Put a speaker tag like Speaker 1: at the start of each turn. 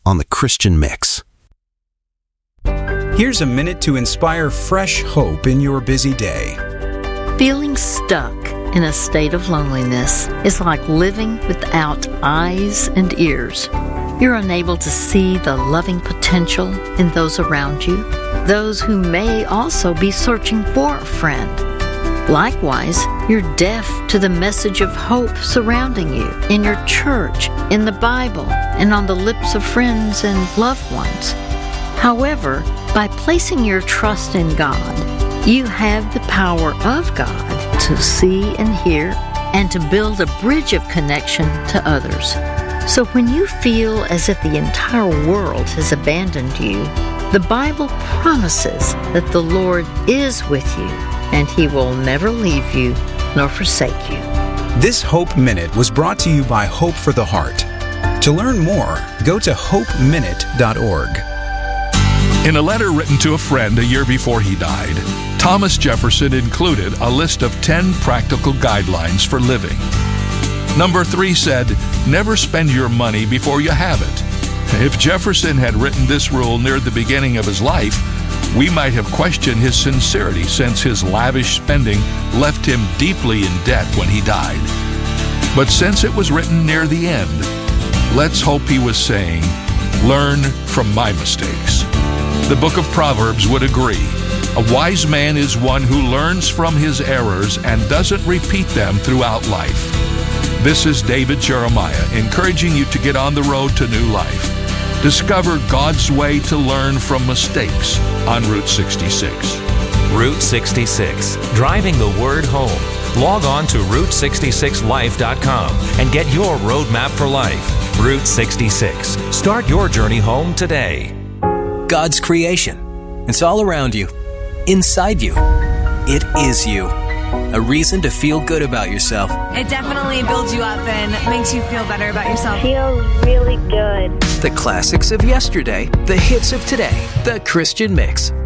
Speaker 1: on the Christian Mix.
Speaker 2: Here's a minute to inspire fresh hope in your busy day.
Speaker 3: Feeling stuck in a state of loneliness is like living without eyes and ears. You're unable to see the loving potential in those around you, those who may also be searching for a friend. Likewise, you're deaf to the message of hope surrounding you in your church, in the Bible, and on the lips of friends and loved ones. However, by placing your trust in God, you have the power of God to see and hear and to build a bridge of connection to others. So when you feel as if the entire world has abandoned you, the Bible promises that the Lord is with you and He will never leave you nor forsake you.
Speaker 2: This Hope Minute was brought to you by Hope for the Heart. To learn more, go to hopeminute.org.
Speaker 4: In a letter written to a friend a year before he died, Thomas Jefferson included a list of 10 practical guidelines for living. Number 3 said, never spend your money before you have it. If Jefferson had written this rule near the beginning of his life, we might have questioned his sincerity, since his lavish spending left him deeply in debt when he died. But since it was written near the end, let's hope he was saying, learn from my mistakes. The book of Proverbs would agree. A wise man is one who learns from his errors and doesn't repeat them throughout life. This is David Jeremiah encouraging you to get on the road to new life. Discover God's way to learn from mistakes on Route 66.
Speaker 5: Route 66, driving the word home. Log on to Route66Life.com and get your roadmap for life. Route 66. Start your journey home today.
Speaker 6: God's creation. It's all around you, inside you. It is you. A reason to feel good about yourself.
Speaker 7: It definitely builds you up and makes you feel better about yourself.
Speaker 8: Feels really good.
Speaker 6: The classics of yesterday, the hits of today. The Christian Mix.